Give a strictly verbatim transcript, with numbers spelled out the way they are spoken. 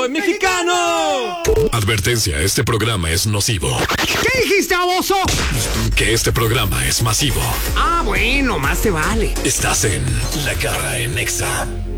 soy mexicano. Advertencia, este programa es nocivo. ¿Qué dijiste, baboso? Que este programa es masivo. Ah, bueno, más te vale. Estás en La Garra en Nexa.